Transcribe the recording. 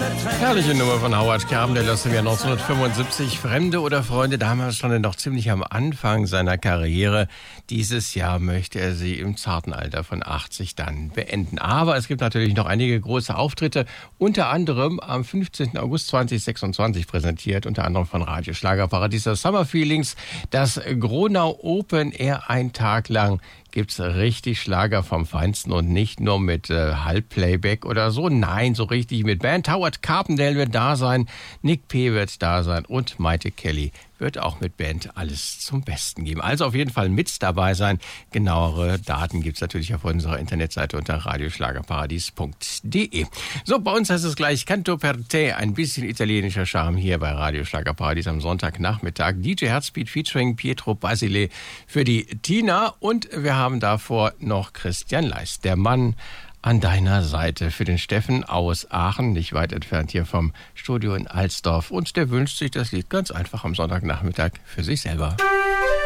Herrliche Nummer von Howard Carpendale aus dem Jahr 1975. Fremde oder Freunde, damals schon noch ziemlich am Anfang seiner Karriere. Dieses Jahr möchte er sie im zarten Alter von 80 dann beenden. Aber es gibt natürlich noch einige große Auftritte, unter anderem am 15. August 2026 präsentiert, unter anderem von Radio Schlagerparadies das Summer Feelings, das Gronau Open Air, ein Tag lang gibt's richtig Schlager vom Feinsten und nicht nur mit Halbplayback oder so. Nein, so richtig mit Band. Howard Carpendale wird da sein, Nick P. wird da sein und Maite Kelly wird auch mit Band alles zum Besten geben. Also auf jeden Fall mit dabei sein. Genauere Daten gibt's natürlich auf unserer Internetseite unter radioschlagerparadies.de. So, bei uns heißt es gleich Canto per te, ein bisschen italienischer Charme hier bei Radio Schlagerparadies am Sonntagnachmittag. DJ Herzbeat featuring Pietro Basile für die Tina und wir haben davor noch Christian Leist, der Mann an deiner Seite, für den Steffen aus Aachen, nicht weit entfernt hier vom Studio in Alsdorf. Und der wünscht sich das Lied ganz einfach am Sonntagnachmittag für sich selber.